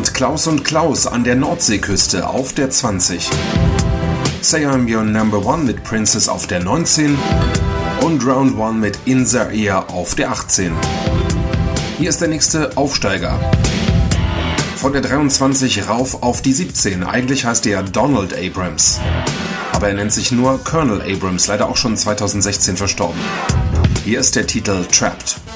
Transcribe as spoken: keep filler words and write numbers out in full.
und Klaus und Klaus an der Nordseeküste auf der zwanzig. Say I'm Your Number One mit Princess auf der neunzehn und Round One mit In Their Ear auf der achtzehn. Hier ist der nächste Aufsteiger. Von der dreiundzwanzig rauf auf die siebzehn. Eigentlich heißt er Donald Abrams. Aber er nennt sich nur Colonel Abrams, leider auch schon zweitausendsechzehn verstorben. Hier ist der Titel Trapped.